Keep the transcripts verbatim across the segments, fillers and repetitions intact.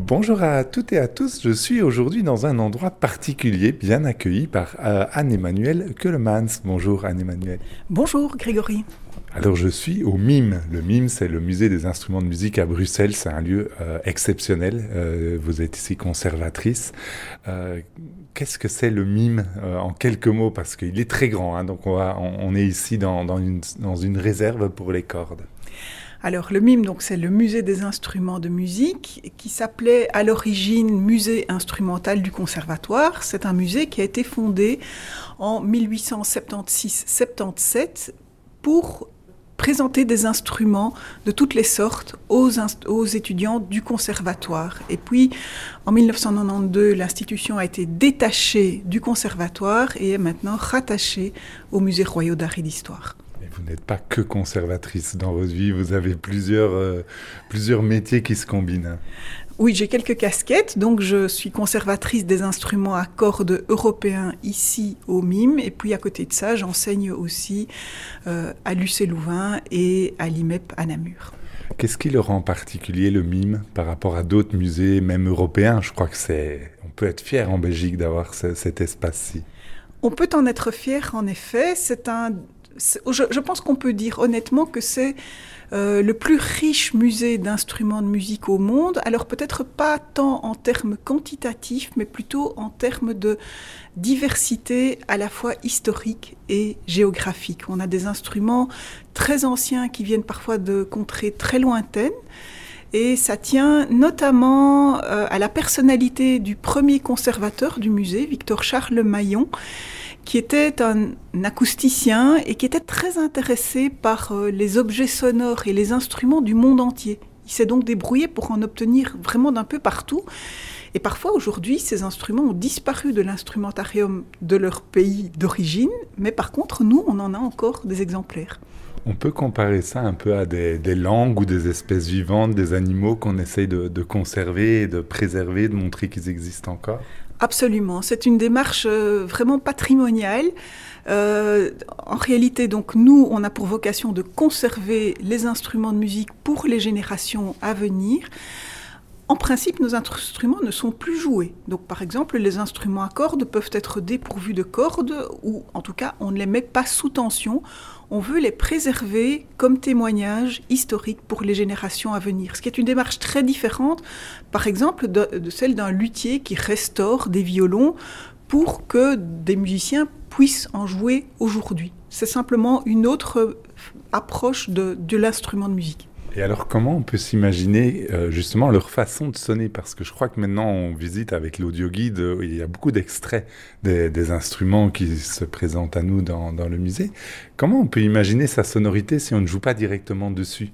Bonjour à toutes et à tous, je suis aujourd'hui dans un endroit particulier, bien accueilli par euh, Anne-Emmanuelle Keulemans. Bonjour Anne-Emmanuelle. Bonjour Grégory. Alors je suis au MIM. Le MIM, c'est le musée des instruments de musique à Bruxelles. C'est un lieu euh, exceptionnel. Euh, vous êtes ici conservatrice. Euh, qu'est-ce que c'est le MIM euh, en quelques mots? Parce qu'il est très grand, hein, donc on, va, on, on est ici dans, dans, une, dans une réserve pour les cordes. Alors le MIM, donc, c'est le musée des instruments de musique qui s'appelait à l'origine Musée instrumental du Conservatoire. C'est un musée qui a été fondé en dix-huit cent soixante-seize soixante-dix-sept pour présenter des instruments de toutes les sortes aux, inst- aux étudiants du conservatoire. Et puis, en dix-neuf cent quatre-vingt-douze, l'institution a été détachée du conservatoire et est maintenant rattachée au Musée royal d'art et d'histoire. Vous n'êtes pas que conservatrice dans votre vie, vous avez plusieurs, euh, plusieurs métiers qui se combinent. Oui, j'ai quelques casquettes. Donc, je suis conservatrice des instruments à cordes européens ici au MIM. Et puis, à côté de ça, j'enseigne aussi euh, à l'U C Louvain et à l'I M E P à Namur. Qu'est-ce qui le rend particulier, le MIM, par rapport à d'autres musées, même européens? Je crois que c'est... On peut être fier en Belgique d'avoir ce, cet espace-ci. On peut en être fier, en effet. C'est un... Je, je pense qu'on peut dire honnêtement que c'est euh, le plus riche musée d'instruments de musique au monde. Alors peut-être pas tant en termes quantitatifs, mais plutôt en termes de diversité à la fois historique et géographique. On a des instruments très anciens qui viennent parfois de contrées très lointaines. Et ça tient notamment euh, à la personnalité du premier conservateur du musée, Victor Charles Maillon, qui était un acousticien et qui était très intéressé par euh, les objets sonores et les instruments du monde entier. Il s'est donc débrouillé pour en obtenir vraiment d'un peu partout. Et parfois, aujourd'hui, ces instruments ont disparu de l'instrumentarium de leur pays d'origine, mais par contre, nous, on en a encore des exemplaires. On peut comparer ça un peu à des, des langues ou des espèces vivantes, des animaux qu'on essaye de, de conserver, de préserver, de montrer qu'ils existent encore? Absolument, c'est une démarche euh, vraiment patrimoniale. Euh, en réalité, donc, nous, on a pour vocation de conserver les instruments de musique pour les générations à venir. En principe, nos instruments ne sont plus joués. Donc, par exemple, les instruments à cordes peuvent être dépourvus de cordes ou, en tout cas, on ne les met pas sous tension. On veut les préserver comme témoignage historique pour les générations à venir. Ce qui est une démarche très différente, par exemple, de, de celle d'un luthier qui restaure des violons pour que des musiciens puissent en jouer aujourd'hui. C'est simplement une autre approche de, de l'instrument de musique. Et alors, comment on peut s'imaginer euh, justement leur façon de sonner? Parce que je crois que maintenant, on visite avec l'audioguide, euh, il y a beaucoup d'extraits des, des instruments qui se présentent à nous dans, dans le musée. Comment on peut imaginer sa sonorité si on ne joue pas directement dessus?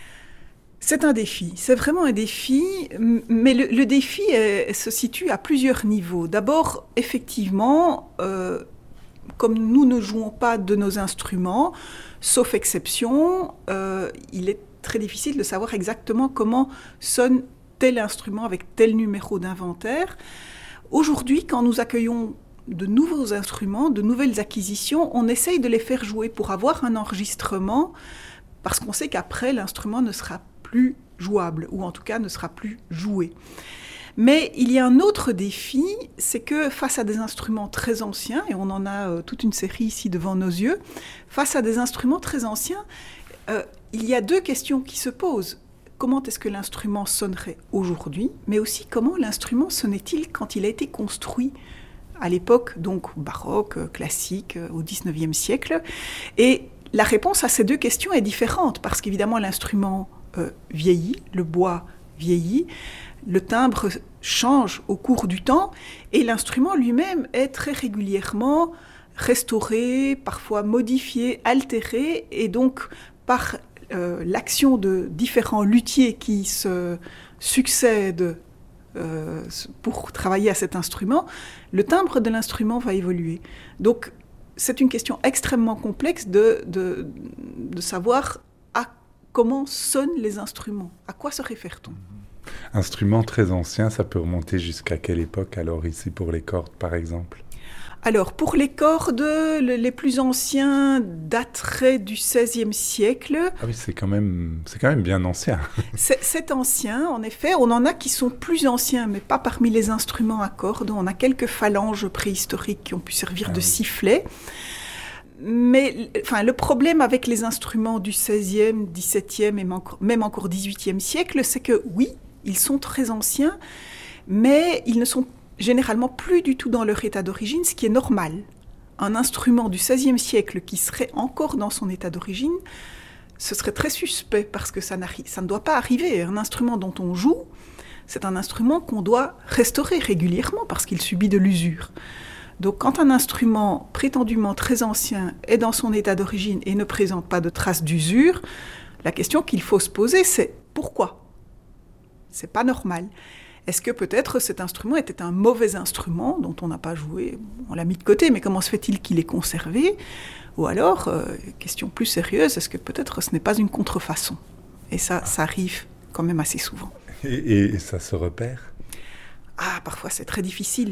C'est un défi, c'est vraiment un défi, mais le, le défi est, se situe à plusieurs niveaux. D'abord, effectivement, euh, comme nous ne jouons pas de nos instruments, sauf exception, euh, il est très difficile de savoir exactement comment sonne tel instrument avec tel numéro d'inventaire. Aujourd'hui, quand nous accueillons de nouveaux instruments, de nouvelles acquisitions, on essaye de les faire jouer pour avoir un enregistrement, parce qu'on sait qu'après, l'instrument ne sera plus jouable, ou en tout cas ne sera plus joué. Mais il y a un autre défi, c'est que face à des instruments très anciens, et on en a euh, toute une série ici devant nos yeux, face à des instruments très anciens, euh, il y a deux questions qui se posent. Comment est-ce que l'instrument sonnerait aujourd'hui, mais aussi comment l'instrument sonnait-il quand il a été construit à l'époque, donc baroque, classique, au dix-neuvième siècle. Et la réponse à ces deux questions est différente, parce qu'évidemment l'instrument euh, vieillit, le bois vieillit, le timbre change au cours du temps, et l'instrument lui-même est très régulièrement restauré, parfois modifié, altéré, et donc par Euh, l'action de différents luthiers qui se succèdent euh, pour travailler à cet instrument, le timbre de l'instrument va évoluer. Donc, c'est une question extrêmement complexe de, de, de savoir à comment sonnent les instruments, à quoi se réfère-t-on? Instrument très ancien, ça peut remonter jusqu'à quelle époque alors ici pour les cordes par exemple? Alors, pour les cordes, le, les plus anciens dateraient du seizième siècle. Ah oui, c'est quand même, c'est quand même bien ancien. C'est, c'est ancien, en effet. On en a qui sont plus anciens, mais pas parmi les instruments à cordes. On a quelques phalanges préhistoriques qui ont pu servir ah, de oui. sifflet. Mais enfin, le problème avec les instruments du seizième, dix-septième et même encore dix-huitième siècle, c'est que oui, ils sont très anciens, mais ils ne sont généralement plus du tout dans leur état d'origine, ce qui est normal. Un instrument du seizième siècle qui serait encore dans son état d'origine, ce serait très suspect parce que ça, ça ne doit pas arriver. Un instrument dont on joue, c'est un instrument qu'on doit restaurer régulièrement parce qu'il subit de l'usure. Donc quand un instrument prétendument très ancien est dans son état d'origine et ne présente pas de traces d'usure, la question qu'il faut se poser, c'est pourquoi ? C'est pas normal. Est-ce que peut-être cet instrument était un mauvais instrument dont on n'a pas joué, on l'a mis de côté, mais comment se fait-il qu'il est conservé ? Ou alors, euh, question plus sérieuse, est-ce que peut-être ce n'est pas une contrefaçon ? Et ça, ça arrive quand même assez souvent. Et, et ça se repère ? Ah, parfois c'est très difficile.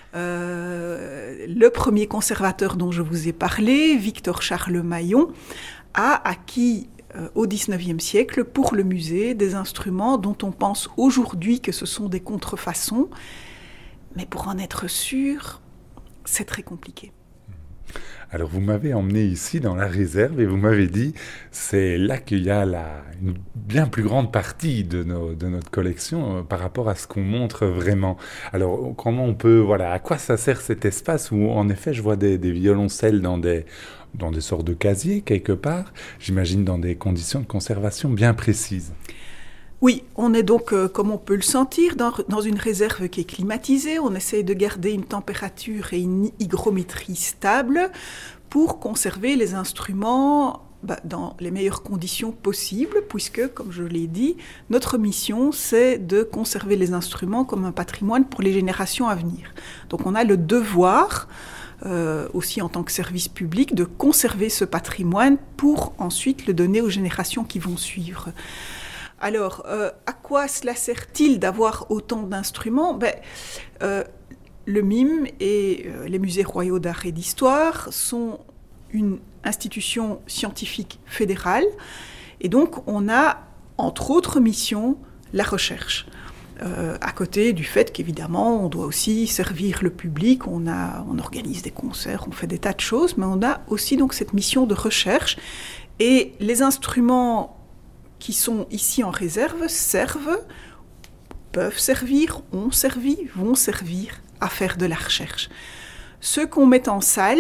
Euh, le premier conservateur dont je vous ai parlé, Victor Charles Maillon, a acquis au dix-neuvième siècle, pour le musée, des instruments dont on pense aujourd'hui que ce sont des contrefaçons, mais pour en être sûr, c'est très compliqué. Alors vous m'avez emmené ici dans la réserve et vous m'avez dit c'est là qu'il y a la, une bien plus grande partie de, nos, de notre collection euh, par rapport à ce qu'on montre vraiment. Alors comment on peut, voilà, à quoi ça sert cet espace où en effet je vois des, des violoncelles dans des, dans des sortes de casiers quelque part, j'imagine dans des conditions de conservation bien précises. Oui, on est donc, euh, comme on peut le sentir, dans, dans une réserve qui est climatisée. On essaie de garder une température et une hygrométrie stable pour conserver les instruments bah, dans les meilleures conditions possibles, puisque, comme je l'ai dit, notre mission, c'est de conserver les instruments comme un patrimoine pour les générations à venir. Donc on a le devoir, euh, aussi en tant que service public, de conserver ce patrimoine pour ensuite le donner aux générations qui vont suivre. Alors, euh, à quoi cela sert-il d'avoir autant d'instruments ? ben, euh, Le mime et euh, les musées royaux d'art et d'histoire sont une institution scientifique fédérale. Et donc, on a, entre autres missions, la recherche. Euh, à côté du fait qu'évidemment, on doit aussi servir le public, on, a, on organise des concerts, on fait des tas de choses, mais on a aussi donc cette mission de recherche. Et les instruments qui sont ici en réserve servent, peuvent servir, ont servi, vont servir à faire de la recherche. Ceux qu'on met en salle,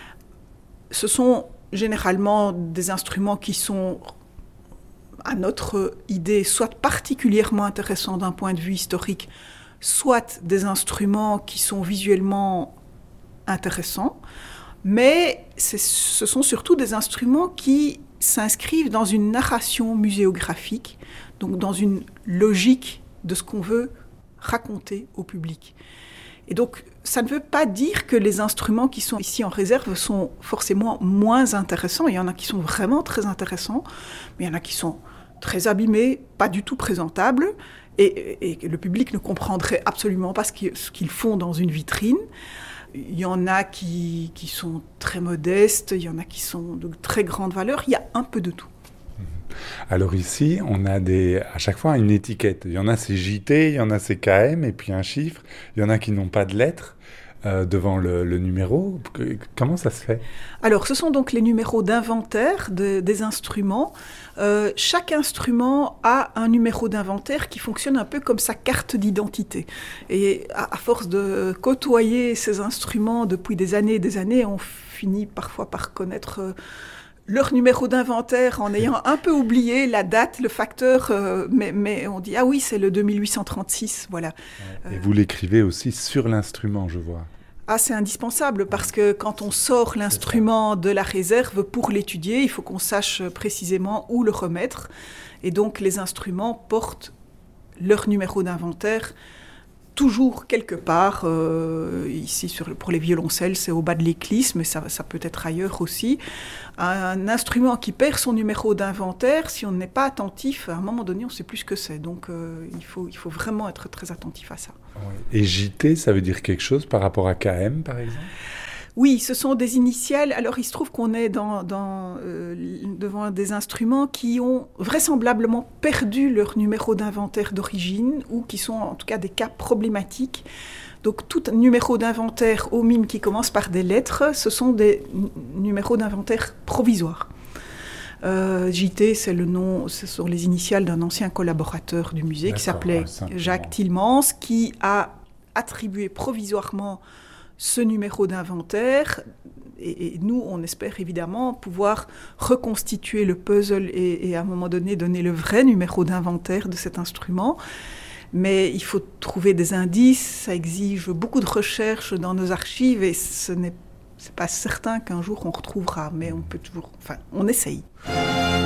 ce sont généralement des instruments qui sont, à notre idée, soit particulièrement intéressants d'un point de vue historique, soit des instruments qui sont visuellement intéressants, mais c'est, ce sont surtout des instruments qui s'inscrivent dans une narration muséographique, donc dans une logique de ce qu'on veut raconter au public. Et donc, ça ne veut pas dire que les instruments qui sont ici en réserve sont forcément moins intéressants. Il y en a qui sont vraiment très intéressants, mais il y en a qui sont très abîmés, pas du tout présentables, et, et le public ne comprendrait absolument pas ce qu'ils, ce qu'ils font dans une vitrine. Il y en a qui, qui sont très modestes, il y en a qui sont de très grande valeur, il y a un peu de tout. Alors ici, on a des, à chaque fois une étiquette. Il y en a c'est J T, il y en a c'est K M et puis un chiffre. Il y en a qui n'ont pas de lettres euh, devant le, le numéro. Comment ça se fait ? Alors, ce sont donc les numéros d'inventaire de, des instruments. Euh, chaque instrument a un numéro d'inventaire qui fonctionne un peu comme sa carte d'identité. Et à, à force de côtoyer ces instruments depuis des années et des années, on finit parfois par connaître euh, leur numéro d'inventaire en ayant un peu oublié la date, le facteur, euh, mais, mais on dit « Ah oui, c'est le deux mille huit cent trente-six », voilà. Et euh, vous l'écrivez aussi sur l'instrument, je vois. Ah, c'est indispensable parce que quand on sort l'instrument de la réserve pour l'étudier, il faut qu'on sache précisément où le remettre. Et donc, les instruments portent leur numéro d'inventaire toujours quelque part, euh, ici sur, pour les violoncelles, c'est au bas de l'éclisse, mais ça, ça peut être ailleurs aussi, un instrument qui perd son numéro d'inventaire, si on n'est pas attentif, à un moment donné, on ne sait plus ce que c'est. Donc euh, il faut, il faut vraiment être très attentif à ça. Et J T, ça veut dire quelque chose par rapport à K M, par exemple ? Oui, ce sont des initiales. Alors, il se trouve qu'on est dans, dans, euh, devant des instruments qui ont vraisemblablement perdu leur numéro d'inventaire d'origine ou qui sont en tout cas des cas problématiques. Donc, tout numéro d'inventaire au mime qui commence par des lettres, ce sont des n- numéros d'inventaire provisoires. Euh, J T, c'est le nom, ce sont les initiales d'un ancien collaborateur du musée D'accord, qui s'appelait ouais, Jacques Tilmans, qui a attribué provisoirement ce numéro d'inventaire, et, et nous, on espère évidemment pouvoir reconstituer le puzzle et, et à un moment donné donner le vrai numéro d'inventaire de cet instrument. Mais il faut trouver des indices, ça exige beaucoup de recherche dans nos archives et ce n'est c'est pas certain qu'un jour on retrouvera, mais on peut toujours, enfin, on essaye.